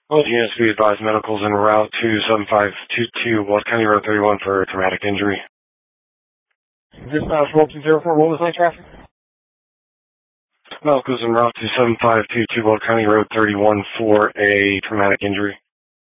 Well, units, we advise medicals en route to 7522 West County Road 31 for traumatic injury. Dispatch 1204, what was that traffic? Medicals en route to 7522 West County Road 31 for a traumatic injury.